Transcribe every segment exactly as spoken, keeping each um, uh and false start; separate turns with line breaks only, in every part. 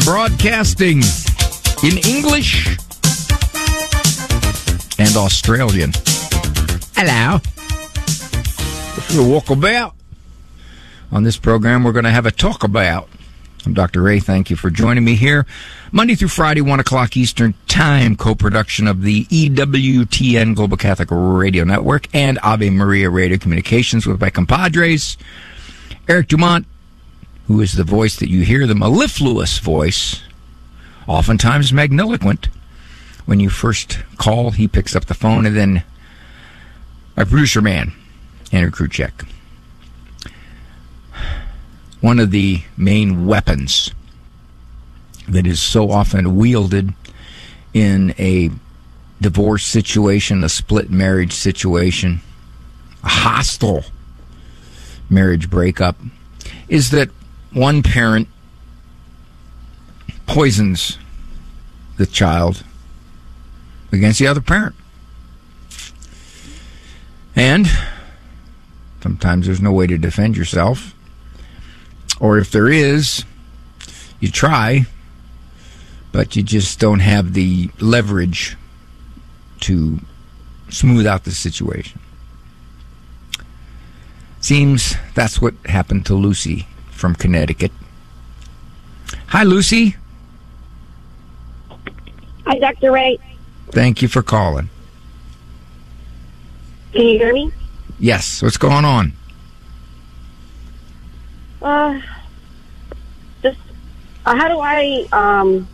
broadcasting in English and Australian. Hello. This is a walkabout. On this program, we're going to have a talk about. I'm Doctor Ray. Thank you for joining me here. Monday through Friday, one o'clock Eastern Time, co-production of the E W T N Global Catholic Radio Network and Ave Maria Radio Communications with my compadres, Eric Dumont, who is the voice that you hear, the mellifluous voice, oftentimes magniloquent. When you first call, he picks up the phone, and then my producer man, Andrew Kruchek. One of the main weapons that is so often wielded in a divorce situation, a split marriage situation, a hostile marriage breakup, is that one parent poisons the child against the other parent. And sometimes there's no way to defend yourself. Or if there is, you try, but you just don't have the leverage to smooth out the situation. Seems that's what happened to Lucy from Connecticut. Hi, Lucy.
Hi, Doctor Ray.
Thank you for calling.
Can you hear me?
Yes. What's going on?
Uh, just uh, how do I um,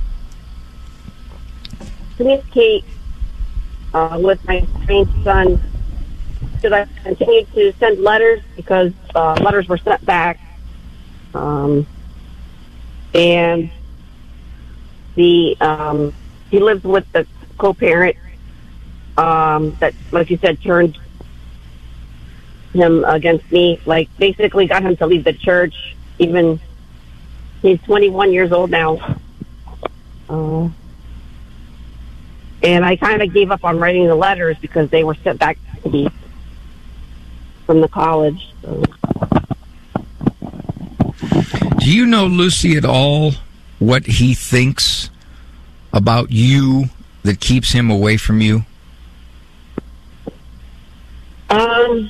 communicate uh, with my strange son? Should I continue to send letters because uh, letters were sent back, um, and the um, he lives with the co-parent um, that, like you said, turned him against me, like basically got him to leave the church. Even he's twenty-one years old now, uh, and I kind of gave up on writing the letters because they were sent back to me from the college. So.
Do you know, Lucy, at all what he thinks about you that keeps him away from you?
Um.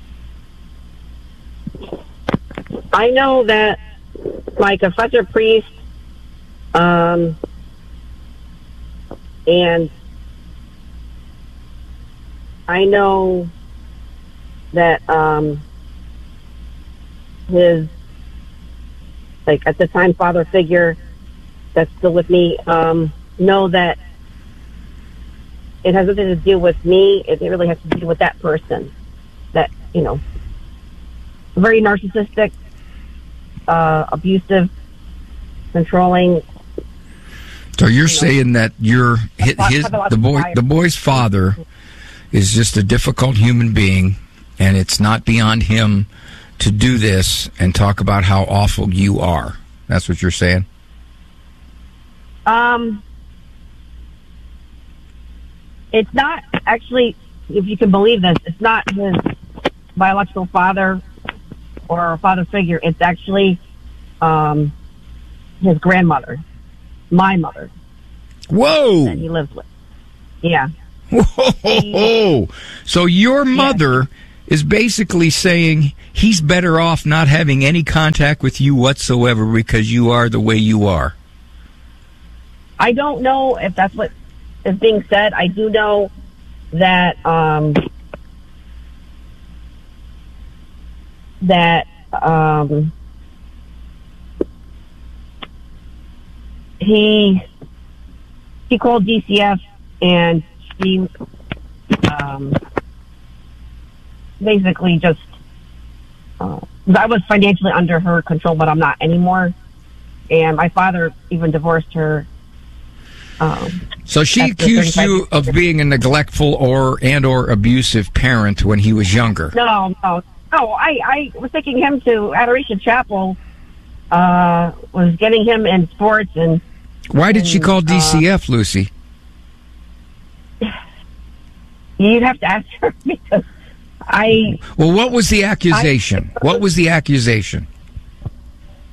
I know that my confessor priest um, and I know that um, his, like, at the time, father figure that's still with me, um, know that it has nothing to do with me. It really has to do with that person. That, you know, very narcissistic, uh, abusive, controlling.
So you're you saying know, that you're his, his the boy the boy's father is just a difficult human being, and it's not beyond him to do this and talk about how awful you are. That's what you're saying?
Um, it's not actually, if you can believe this, it's not his biological father or a father figure. It's actually um, his grandmother, my mother.
Whoa!
That he lives with. Yeah.
Whoa! So your mother yeah. is basically saying he's better off not having any contact with you whatsoever because you are the way you are.
I don't know if that's what is being said. I do know that um, that um, he he called D C F and she um, basically just uh, I was financially under her control, but I'm not anymore. And my father even divorced her. Um,
so she accused you of being a neglectful or and or abusive parent when he was younger.
No, no, no. I, I was taking him to Adoration Chapel. Uh, was getting him in sports and.
Why did
and,
she call D C F, uh, Lucy?
You'd have to ask her because I.
Well, what was the accusation? I, what was the accusation?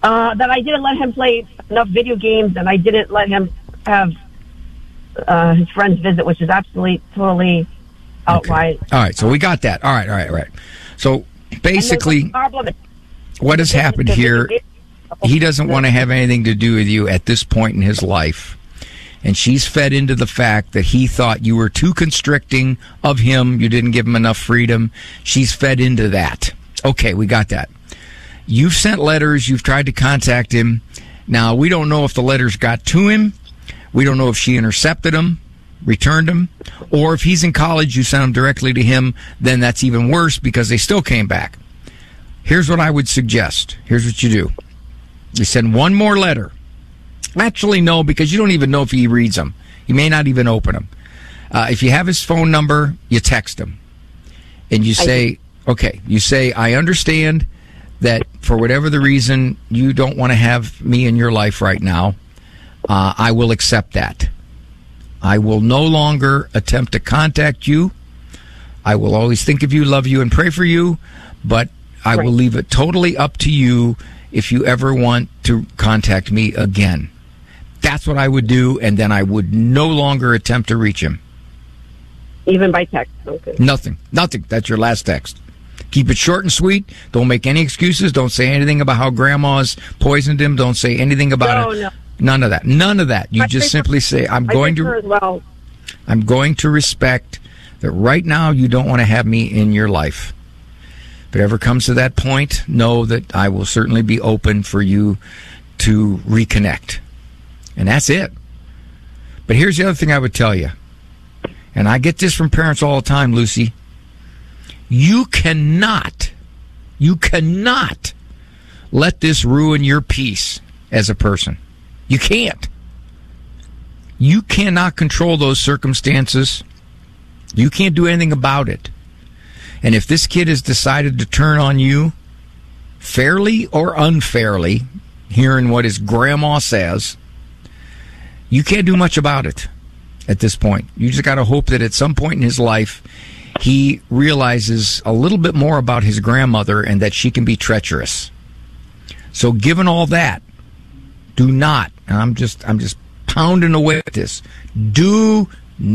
Uh, that I didn't let him play enough video games, and I didn't let him have uh, his friends visit, which is absolutely, totally outright.
Okay. All right, so we got that. All right, all right, all right. So basically, what has happened here, he doesn't want to have anything to do with you at this point in his life. And she's fed into the fact that he thought you were too constricting of him. You didn't give him enough freedom. She's fed into that. Okay, we got that. You've sent letters. You've tried to contact him. Now, we don't know if the letters got to him. We don't know if she intercepted them, returned them, or if he's in college, you sent them directly to him. Then that's even worse because they still came back. Here's what I would suggest. Here's what you do. You send one more letter. Actually, no, because you don't even know if he reads them. You may not even open them. Uh, if you have his phone number, you text him. And you say, okay, you say, I understand that for whatever the reason, you don't want to have me in your life right now. Uh, I will accept that. I will no longer attempt to contact you. I will always think of you, love you, and pray for you, but I right. will leave it totally up to you if you ever want to contact me again. That's what I would do, and then I would no longer attempt to reach him.
Even by text? Okay.
Nothing. Nothing. That's your last text. Keep it short and sweet. Don't make any excuses. Don't say anything about how grandma's poisoned him. Don't say anything about
no,
it.
No.
None of that. None of that. You I just simply her, say, I'm going to
well.
I'm going to respect that right now you don't want to have me in your life. If it ever comes to that point, know that I will certainly be open for you to reconnect. And that's it. But here's the other thing I would tell you. And I get this from parents all the time, Lucy. You cannot, you cannot let this ruin your peace as a person. You can't. You cannot control those circumstances. You can't do anything about it. And if this kid has decided to turn on you, fairly or unfairly, hearing what his grandma says, you can't do much about it at this point. You just got to hope that at some point in his life, he realizes a little bit more about his grandmother and that she can be treacherous. So given all that, do not, and I'm just I'm just pounding away at this, do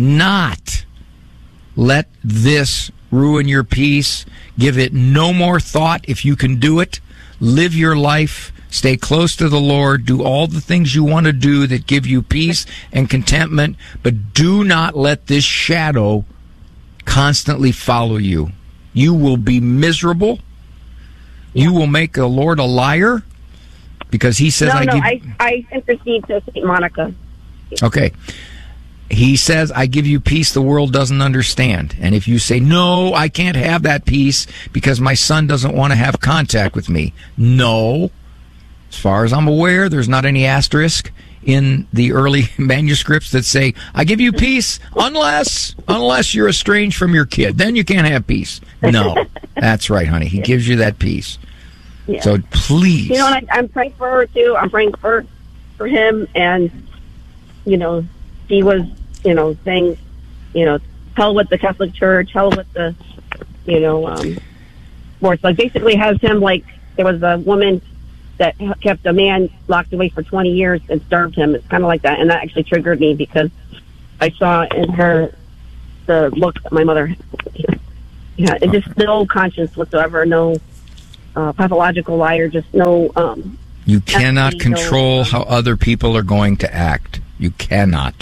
not let this ruin your peace. Give it no more thought if you can do it. Live your life. Stay close to the Lord. Do all the things you want to do that give you peace and contentment, but do not let this shadow constantly follow you. You will be miserable. You will make the Lord a liar because he says,
no,
I
no,
give...
I, I intercede to Saint Monica.
Okay. He says, I give you peace the world doesn't understand. And if you say, no, I can't have that peace because my son doesn't want to have contact with me. No. As far as I'm aware, there's not any asterisk in the early manuscripts that say, I give you peace unless unless you're estranged from your kid. Then you can't have peace. No. That's right, honey. He gives you that peace. Yeah. So please.
You know, and I, I'm praying for her, too. I'm praying for, for him. And, you know, he was, you know, saying, you know, hell with the Catholic Church, hell with the, you know, um, sports. Like, basically has him like, there was a woman that kept a man locked away for twenty years and starved him. It's kind of like that. And that actually triggered me because I saw in her the look that my mother, yeah, it just no conscience whatsoever, no uh, pathological liar, just no. Um,
you cannot
empathy,
control
no, um,
how other people are going to act. You cannot.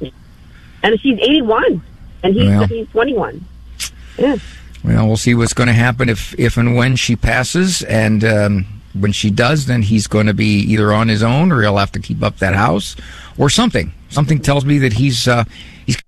And she's eighty-one, and he's,
well,
he's twenty-one. Yeah.
Well, we'll see what's going to happen if, if and when she passes, and um, when she does, then he's going to be either on his own or he'll have to keep up that house or something. Something tells me that he's uh, he's